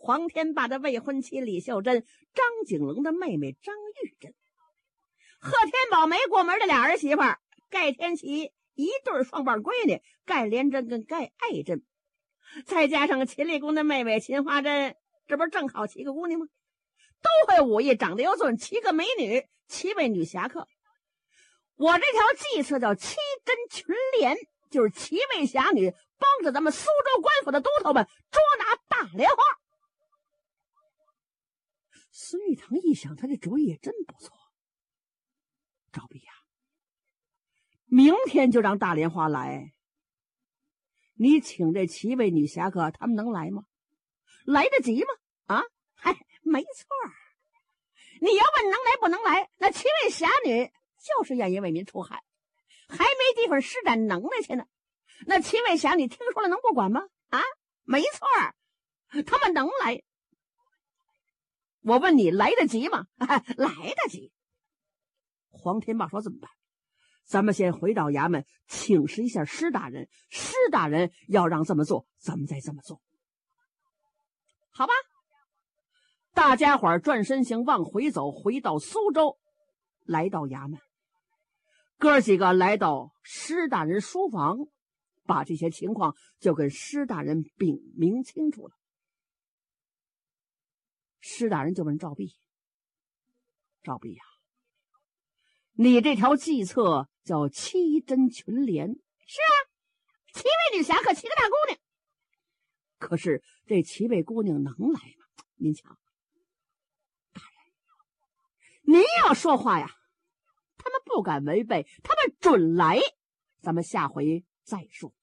黄天霸的未婚妻李秀珍，张景龙的妹妹张玉珍，贺天宝没过门的俩儿媳妇盖天琪一对双胞闺女盖连珍跟盖爱珍，再加上秦厉公的妹妹秦华珍，这不是正好7个姑娘吗？都会武艺，长得又俊，7个美女，7位女侠客。我这条计策叫7针群连，就是7位侠女帮着咱们苏州官府的督头们捉拿大莲花。孙玉堂一想，他这主意也真不错。赵碧呀，明天就让大莲花来，你请这7位女侠客，他们能来吗？来得及吗？啊，嗨，没错，你要问能来不能来，那7位侠女就是愿意为民除害，还没地方施展能耐去呢。那7位侠女听说了能不管吗？啊，没错，他们能来。我问你，来得及吗？来得及。黄天霸说怎么办？咱们先回到衙门请示一下施大人，施大人要让这么做，咱们再这么做，好吧？大家伙转身行往回走，回到苏州，来到衙门，哥几个来到施大人书房，把这些情况就跟施大人禀明清楚了。施大人就问赵碧：赵碧呀，你这条计策叫7针群连。是啊，7位女侠客，7个大姑娘。可是这7位姑娘能来吗？您瞧，大人，您要说话呀，他们不敢违背，他们准来，咱们下回再说。